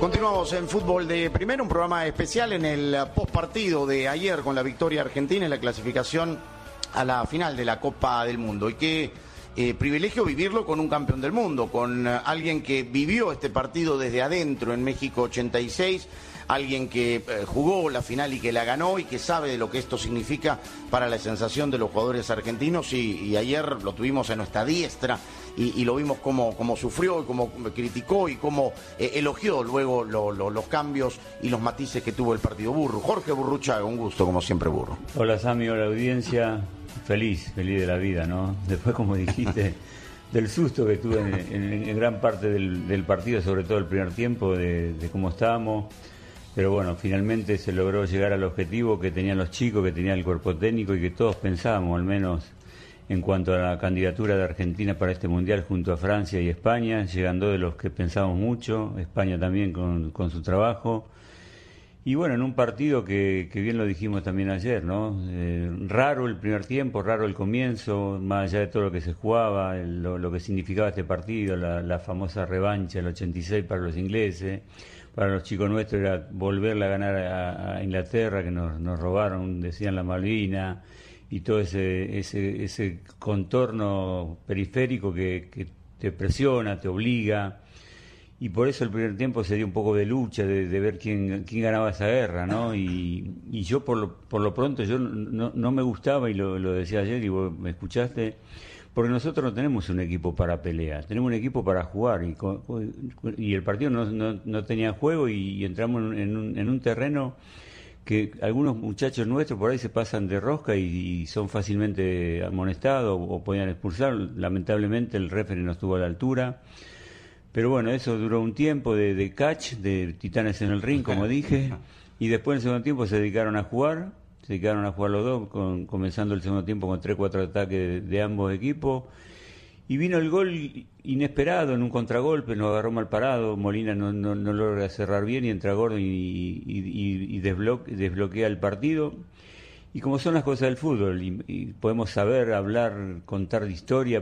Continuamos en Fútbol de Primera, un programa especial en el postpartido de ayer con la victoria argentina en la clasificación a la final de la Copa del Mundo. Y qué privilegio vivirlo con un campeón del mundo, con alguien que vivió este partido desde adentro en México 86, alguien que jugó la final y que la ganó y que sabe de lo que esto significa para la sensación de los jugadores argentinos. Y ayer lo tuvimos en nuestra diestra y lo vimos cómo sufrió y cómo criticó y cómo elogió luego los cambios y los matices que tuvo el partido. Burru, Jorge Burruchaga, un gusto como siempre, Burru. Hola Sami, hola audiencia, feliz de la vida, ¿no? Después, como dijiste, del susto que tuve en gran parte del partido, sobre todo el primer tiempo, de cómo estábamos. Pero bueno, finalmente se logró llegar al objetivo que tenían los chicos, que tenía el cuerpo técnico y que todos pensábamos, al menos en cuanto a la candidatura de Argentina para este Mundial junto a Francia y España, llegando de los que pensábamos mucho, España también con su trabajo. Y bueno, en un partido que bien lo dijimos también ayer, ¿no? Raro el primer tiempo, raro el comienzo, más allá de todo lo que se jugaba, lo que significaba este partido, la famosa revancha del 86 para los ingleses. Para los chicos nuestros era volverla a ganar a Inglaterra, que nos robaron, decían, la Malvina, y todo ese contorno periférico que te presiona, te obliga. Y por eso el primer tiempo se dio un poco de lucha, de ver quién ganaba esa guerra, ¿no? Y yo por lo pronto yo no me gustaba, y lo decía ayer y vos me escuchaste, porque nosotros no tenemos un equipo para pelear, tenemos un equipo para jugar, y el partido no tenía juego, y entramos en un terreno que algunos muchachos nuestros por ahí se pasan de rosca y son fácilmente amonestados o podían expulsar. Lamentablemente el referee no estuvo a la altura. Pero bueno, eso duró un tiempo de catch, de titanes en el ring, como dije, y después en el segundo tiempo se dedicaron a jugar los dos, comenzando el segundo tiempo con 3-4 ataques de ambos equipos, y vino el gol inesperado en un contragolpe, nos agarró mal parado, Molina no logra cerrar bien y entra Gordon y desbloquea el partido. Y como son las cosas del fútbol, y podemos saber, hablar, contar de historia,